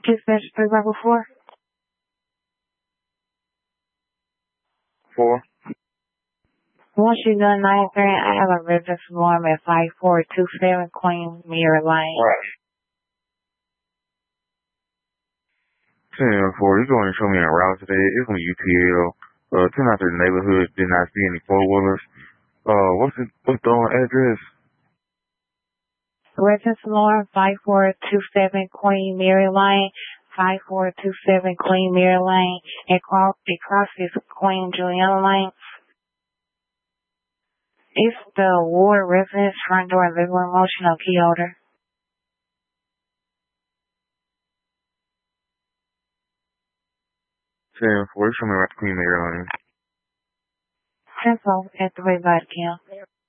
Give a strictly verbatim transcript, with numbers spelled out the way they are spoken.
Dispatch three level four. Four. Once you done nine three, I have a residence alarm at five four two seven Queen Mirror Lane. Right. ten four, you going to show me a route today. It's on U T L. Uh, turn out to the neighborhood. Did not see any four wheelers. Uh, what's the what's the address? Residence alarm five four two seven Queen Mirror Lane. five four two seven Queen Mirror Lane. Across, across is Queen Juliana Lane. It's the Ward residence front door and living room motion on key holder. ten four, you show me around Queen Mirror Lane. ten four at the red light count.